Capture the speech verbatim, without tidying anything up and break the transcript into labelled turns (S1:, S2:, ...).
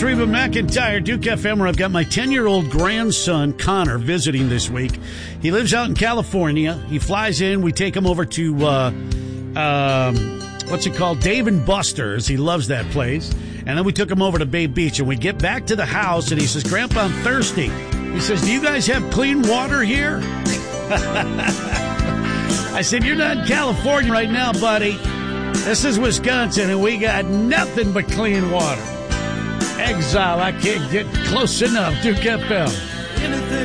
S1: It's Reba McEntire, Duke F M, where I've got my ten-year-old grandson, Connor, visiting this week. He lives out in California. He flies in. We take him over to, uh, um, what's it called? Dave and Buster's. He loves that place. And then we took him over to Bay Beach. And we get back to the house, and he says, Grandpa, I'm thirsty. He says, do you guys have clean water here? I said, you're not in California right now, buddy. This is Wisconsin, and we got nothing but clean water. Exile, I can't get close enough. Duke F M.